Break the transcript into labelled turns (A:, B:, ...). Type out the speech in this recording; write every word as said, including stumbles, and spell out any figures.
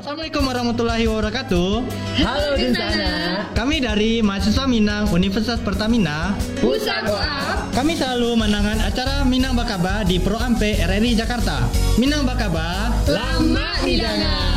A: Assalamualaikum warahmatullahi wabarakatuh.
B: Halo di sana.
A: Kami dari mahasiswa Minang Universitas Pertamina
B: Pusat Koap.
A: Kami selalu menangan acara Minang Bakaba di Pro Ampe R R I Jakarta. Minang Bakaba
B: Lama di sana.